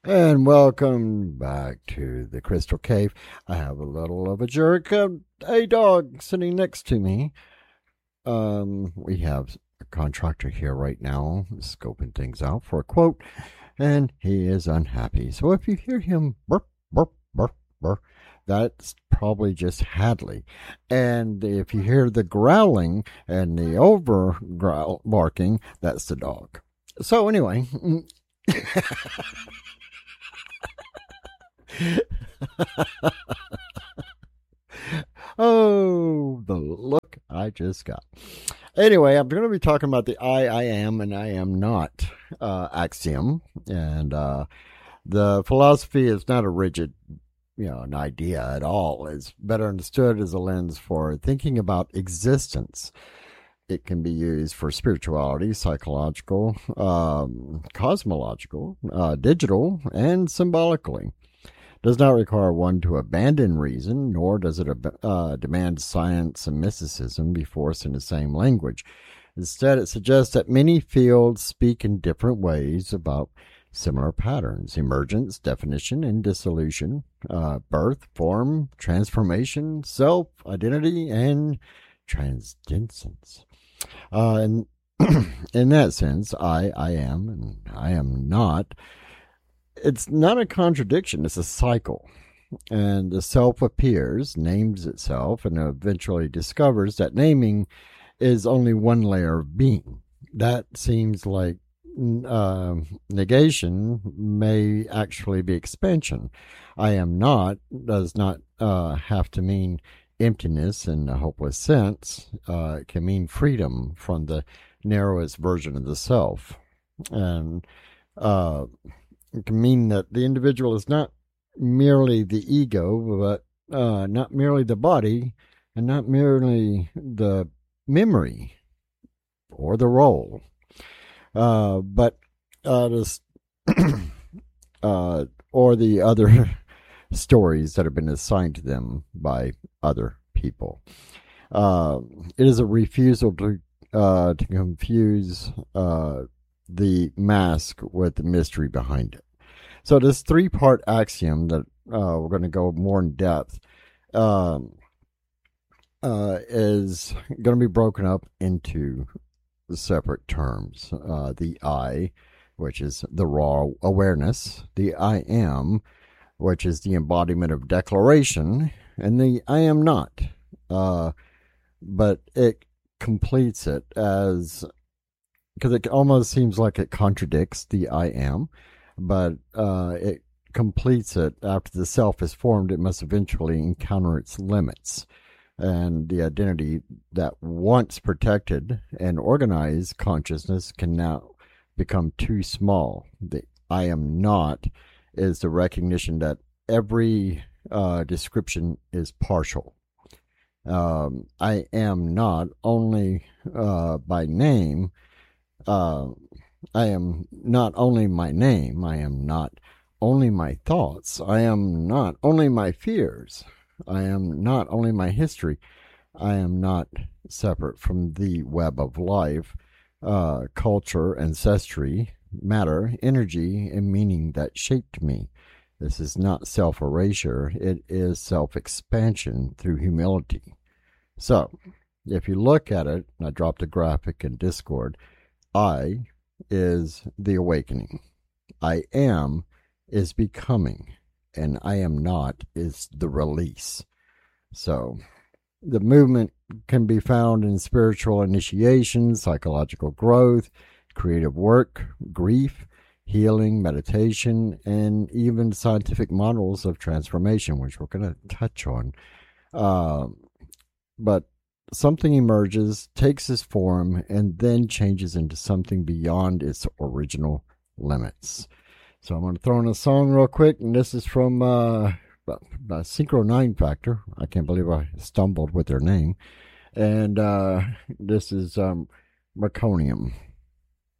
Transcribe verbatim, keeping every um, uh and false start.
And welcome back to the Crystal Cave. I have a little of a jerk, uh, a dog sitting next to me. Um, we have a contractor here right now, scoping things out for a quote, and he is unhappy. So if you hear him burp, burp, burp, burp, that's probably just Hadley. And if you hear the growling and the over growl barking, that's the dog. So anyway. Oh, the look I just got. Anyway, I'm going to be talking about the I, I am, and I am not uh, axiom. And uh, the philosophy is not a rigid, you know, an idea at all. It's better understood as a lens for thinking about existence. It can be used for spirituality, psychological, um, cosmological, uh, digital, and symbolically. Does not require one to abandon reason, nor does it uh, demand science and mysticism be forced in the same language. Instead, it suggests that many fields speak in different ways about similar patterns: emergence, definition, and dissolution, uh, birth, form, transformation, self, identity, and transcendence. Uh, and in that sense, I, I am, and I am not. It's not a contradiction, it's a cycle. And the self appears, names itself, and eventually discovers that naming is only one layer of being. That seems like uh, negation may actually be expansion. I am not does not uh, have to mean emptiness in a hopeless sense. Uh, it can mean freedom from the narrowest version of the self. And uh, it can mean that the individual is not merely the ego, but uh, not merely the body, and not merely the memory or the role, uh, but uh, this, uh, or the other stories that have been assigned to them by other people. Uh, it is a refusal to uh, to confuse uh, the mask with the mystery behind it. So this three-part axiom that uh, we're going to go more in depth um, uh, is going to be broken up into separate terms. Uh, the I, which is the raw awareness, the I am, which is the embodiment of declaration, and the I am not. Uh, but it completes it as, because it almost seems like it contradicts the I am, but uh, it completes it. After the self is formed, it must eventually encounter its limits. And the identity that once protected and organized consciousness can now become too small. The I am not is the recognition that every uh, description is partial. Um, I am not only uh, by name. Uh, I am not only my name. I am not only my thoughts. I am not only my fears. I am not only my history. I am not separate from the web of life, uh, culture, ancestry, matter, energy, and meaning that shaped me. This is not self-erasure. It is self-expansion through humility. So, if you look at it, I dropped a graphic in Discord, I is the awakening. I am is becoming. And I am not is the release. So, the movement can be found in spiritual initiation, psychological growth, creative work, grief, healing, meditation, and even scientific models of transformation, which we're going to touch on. Uh, but something emerges, takes its form, and then changes into something beyond its original limits. So I'm going to throw in a song real quick, and this is from uh, Synchro nine Factor. I can't believe I stumbled with their name. And uh, this is um, Merconium.